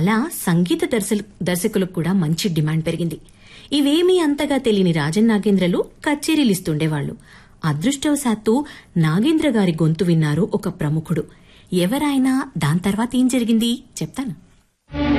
అలా సంగీత దర్శకులకు కూడా మంచి డిమాండ్ పెరిగింది. ఇవేమీ అంతగా తెలియని రాజన్ నాగేంద్రలు కచేరీలిస్తుండేవాళ్లు. అదృష్టవశాత్తు నాగేంద్ర గారి గొంతు విన్నారు ఒక ప్రముఖుడు. ఎవరైనా దాని తర్వాత ఏం జరిగింది చెప్తాను.